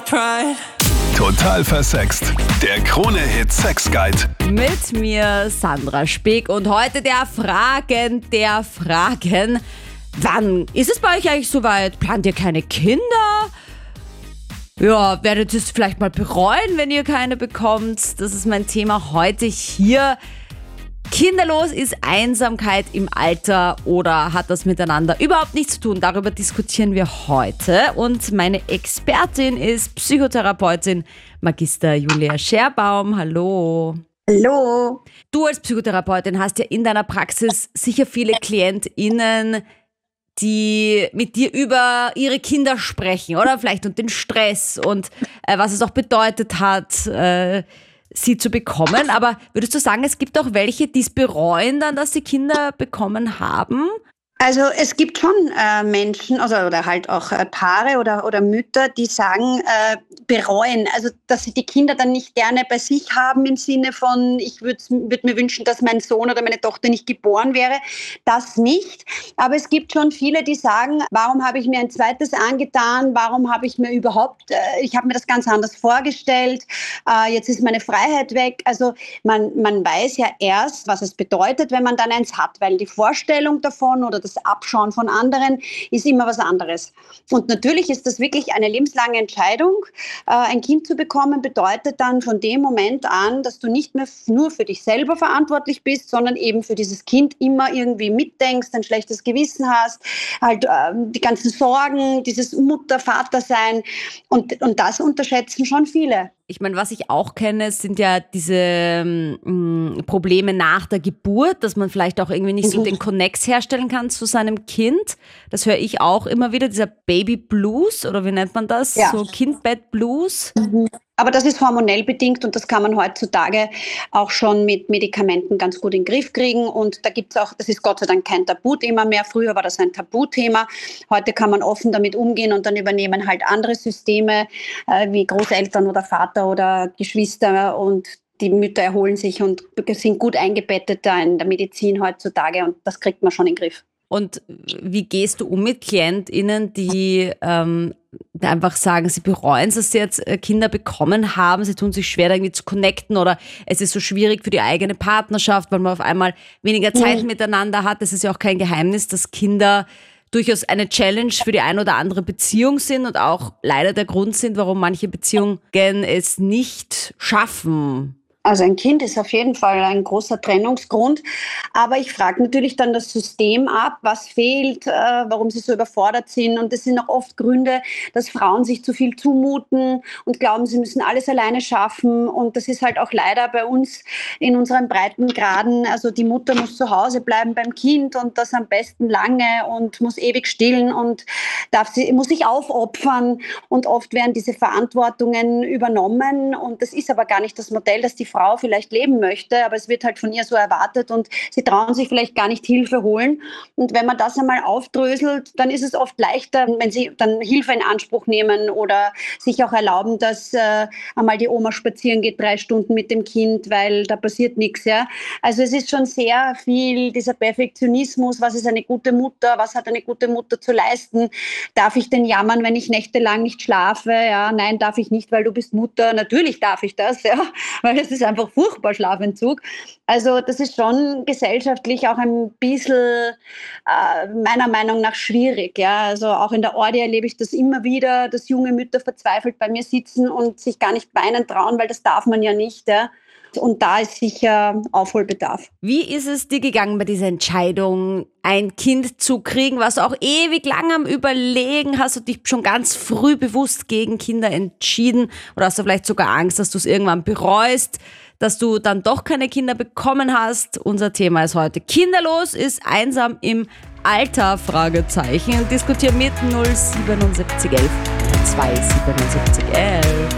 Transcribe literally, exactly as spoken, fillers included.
pride. Total versext. Der Krone-Hit Sex Guide. Mit mir Sandra Spick und heute der Fragen der Fragen. Wann ist es bei euch eigentlich soweit? Plant ihr keine Kinder? Ja, werdet ihr es vielleicht mal bereuen, wenn ihr keine bekommt? Das ist mein Thema heute hier. Kinderlos ist Einsamkeit im Alter oder hat das miteinander überhaupt nichts zu tun? Darüber diskutieren wir heute. Und meine Expertin ist Psychotherapeutin Magister Julia Scherbaum. Hallo. Hallo. Du als Psychotherapeutin hast ja in deiner Praxis sicher viele KlientInnen, die mit dir über ihre Kinder sprechen, oder? Vielleicht und den Stress und äh, was es auch bedeutet hat, äh, sie zu bekommen. Aber würdest du sagen, es gibt auch welche, die es bereuen dann, dass sie Kinder bekommen haben? Also es gibt schon äh, Menschen also, oder halt auch äh, Paare oder, oder Mütter, die sagen, äh, bereuen, also dass sie die Kinder dann nicht gerne bei sich haben im Sinne von, ich würde würd mir wünschen, dass mein Sohn oder meine Tochter nicht geboren wäre. Das nicht. Aber es gibt schon viele, die sagen, warum habe ich mir ein zweites angetan? Warum habe ich mir überhaupt, äh, ich habe mir das ganz anders vorgestellt. Äh, jetzt ist meine Freiheit weg. Also man, man weiß ja erst, was es bedeutet, wenn man dann eins hat, weil die Vorstellung davon oder das Das Abschauen von anderen ist immer was anderes. Und natürlich ist das wirklich eine lebenslange Entscheidung. Äh, ein Kind zu bekommen bedeutet dann von dem Moment an, dass du nicht mehr nur für dich selber verantwortlich bist, sondern eben für dieses Kind immer irgendwie mitdenkst, ein schlechtes Gewissen hast, halt äh, die ganzen Sorgen, dieses Mutter-Vater-Sein. Und, und das unterschätzen schon viele. Ich meine, was ich auch kenne, sind ja diese mh, Probleme nach der Geburt, dass man vielleicht auch irgendwie nicht so den Connex herstellen kann zu seinem Kind. Das höre ich auch immer wieder, dieser Baby Blues, oder wie nennt man das? Ja. So Kindbett Blues. Mhm. Aber das ist hormonell bedingt und das kann man heutzutage auch schon mit Medikamenten ganz gut in den Griff kriegen. Und da gibt es auch, das ist Gott sei Dank kein Tabuthema mehr. Früher war das ein Tabuthema. Heute kann man offen damit umgehen und dann übernehmen halt andere Systeme äh, wie Großeltern oder Vater oder Geschwister und die Mütter erholen sich und sind gut eingebettet da in der Medizin heutzutage und das kriegt man schon in den Griff. Und wie gehst du um mit KlientInnen, die ähm, einfach sagen, sie bereuen es, dass sie jetzt Kinder bekommen haben, sie tun sich schwer, da irgendwie zu connecten oder es ist so schwierig für die eigene Partnerschaft, weil man auf einmal weniger Zeit mhm. miteinander hat. Es ist ja auch kein Geheimnis, dass Kinder durchaus eine Challenge für die eine oder andere Beziehung sind und auch leider der Grund sind, warum manche Beziehungen es nicht schaffen. Also ein Kind ist auf jeden Fall ein großer Trennungsgrund, aber ich frage natürlich dann das System ab, was fehlt, äh, warum sie so überfordert sind und das sind auch oft Gründe, dass Frauen sich zu viel zumuten und glauben, sie müssen alles alleine schaffen und das ist halt auch leider bei uns in unseren Breitengraden, also die Mutter muss zu Hause bleiben beim Kind und das am besten lange und muss ewig stillen und darf sie, muss sich aufopfern und oft werden diese Verantwortungen übernommen und das ist aber gar nicht das Modell, das die Frau vielleicht leben möchte, aber es wird halt von ihr so erwartet und sie trauen sich vielleicht gar nicht Hilfe holen. Und wenn man das einmal aufdröselt, dann ist es oft leichter, wenn sie dann Hilfe in Anspruch nehmen oder sich auch erlauben, dass äh, einmal die Oma spazieren geht, drei Stunden mit dem Kind, weil da passiert nichts. Ja? Also es ist schon sehr viel dieser Perfektionismus, was ist eine gute Mutter, was hat eine gute Mutter zu leisten, darf ich denn jammern, wenn ich nächtelang nicht schlafe? Ja, nein, darf ich nicht, weil du bist Mutter. Natürlich darf ich das, ja, weil es ist einfach furchtbar, Schlafentzug. Also das ist schon gesellschaftlich auch ein bisschen äh, meiner Meinung nach schwierig. Ja? Also auch in der Ordi erlebe ich das immer wieder, dass junge Mütter verzweifelt bei mir sitzen und sich gar nicht weinen trauen, weil das darf man ja nicht. Ja? Und da ist sicher Aufholbedarf. Wie ist es dir gegangen bei dieser Entscheidung, ein Kind zu kriegen? Warst du auch ewig lang am Überlegen? Hast du dich schon ganz früh bewusst gegen Kinder entschieden? Oder hast du vielleicht sogar Angst, dass du es irgendwann bereust, dass du dann doch keine Kinder bekommen hast? Unser Thema ist heute: Kinderlos ist einsam im Alter? Fragezeichen. Diskutier mit null sieben sieben eins elf zwei sieben sieben elf.